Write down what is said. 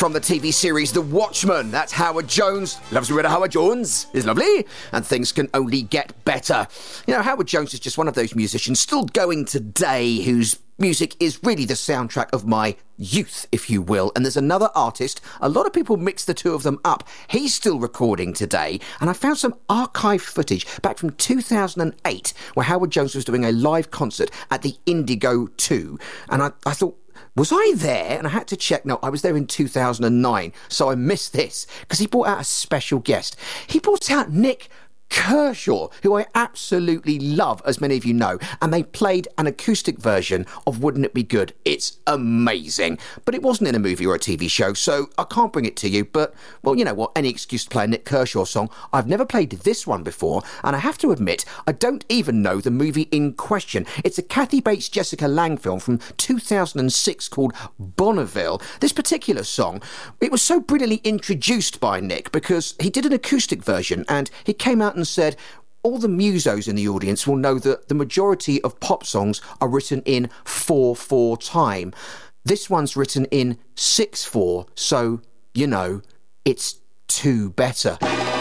from the TV series The Watchmen. That's Howard Jones. Loves to read Howard Jones. Is lovely. And things can only get better. You know, Howard Jones is just one of those musicians still going today whose music is really the soundtrack of my youth, if you will. And there's another artist, a lot of people mix the two of them up. He's still recording today, and I found some archive footage back from 2008 where Howard Jones was doing a live concert at the Indigo 2. And I thought, was I there? And I had to check. No, I was there in 2009, so I missed this because he brought out a special guest. He brought out Nik Kershaw, who I absolutely love, as many of you know, and they played an acoustic version of Wouldn't It Be Good? It's amazing. But it wasn't in a movie or a TV show, so I can't bring it to you. But, well, you know what, any excuse to play a Nik Kershaw song. I've never played this one before, and I have to admit, I don't even know the movie in question. It's a Kathy Bates, Jessica Lange film from 2006 called Bonneville. This particular song, it was so brilliantly introduced by Nick because he did an acoustic version, and he came out and said, all the musos in the audience will know that the majority of pop songs are written in 4/4 time. This one's written in 6/4, so, you know, it's 2 better.